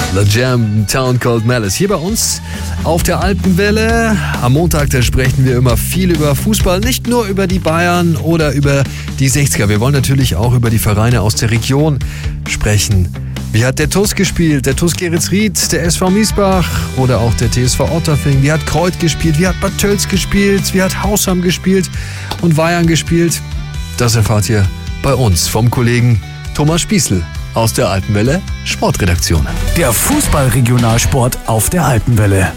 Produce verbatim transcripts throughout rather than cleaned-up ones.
The Jam, Town Called Malice. Hier bei uns auf der Alpenwelle. Am Montag, da sprechen wir immer viel über Fußball. Nicht nur über die Bayern oder über die sechziger. Wir wollen natürlich auch über die Vereine aus der Region sprechen. Wie hat der T U S gespielt? Der T U S Geretsried, der S V Miesbach oder auch der T S V Otterfing? Wie hat Kreuth gespielt? Wie hat Bad Tölz gespielt? Wie hat Hausham gespielt? Und Weyern gespielt? Das erfahrt ihr bei uns vom Kollegen Thomas Spießl aus der Alpenwelle Sportredaktion. Der Fußball-Regionalsport auf der Alpenwelle.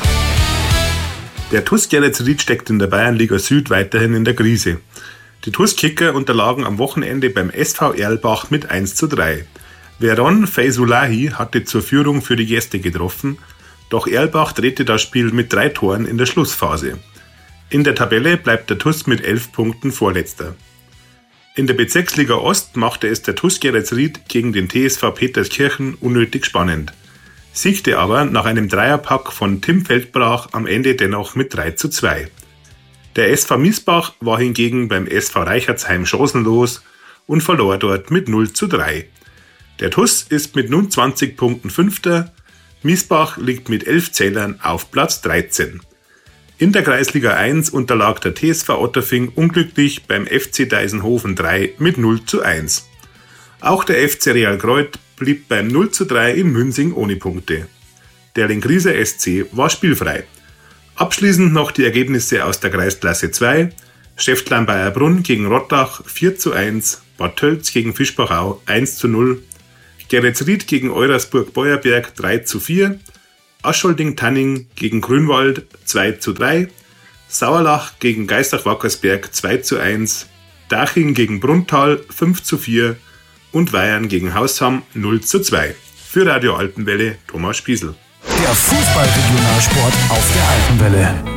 Der T U S Geretsried steckt in der Bayernliga Süd weiterhin in der Krise. Die T U S-Kicker unterlagen am Wochenende beim S V Erlbach mit eins zu drei. Veron Feyzulahi hatte zur Führung für die Gäste getroffen, doch Erlbach drehte das Spiel mit drei Toren in der Schlussphase. In der Tabelle bleibt der T U S mit elf Punkten Vorletzter. In der Bezirksliga Ost machte es der T U S Geretsried gegen den T S V Peterskirchen unnötig spannend, siegte aber nach einem Dreierpack von Tim Feldbrach am Ende dennoch mit drei zu zwei. Der S V Miesbach war hingegen beim S V Reichertsheim chancenlos und verlor dort mit null zu drei. Der T U S ist mit nun zwanzig Punkten Fünfter, Miesbach liegt mit elf Zählern auf Platz dreizehn. In der Kreisliga eins unterlag der T S V Otterfing unglücklich beim F C Deisenhofen drei mit null zu eins. Auch der F C Real Kreuth blieb beim null zu drei in Münsing ohne Punkte. Der Lengrieser S C war spielfrei. Abschließend noch die Ergebnisse aus der Kreisklasse zwei. Schäftlarn-Baierbrunn gegen Rottach vier zu eins, Bad Tölz gegen Fischbachau eins zu null, Geretsried gegen Eurasburg-Beuerberg drei zu vier, Ascholdding-Tanning gegen Grünwald zwei zu drei, Sauerlach gegen Geistach-Wackersberg zwei zu eins, Daching gegen Brunntal fünf zu vier und Weyern gegen Hausham null zu zwei. Für Radio Alpenwelle Thomas Spießl. Der Fußball-Regionalsport auf der Alpenwelle.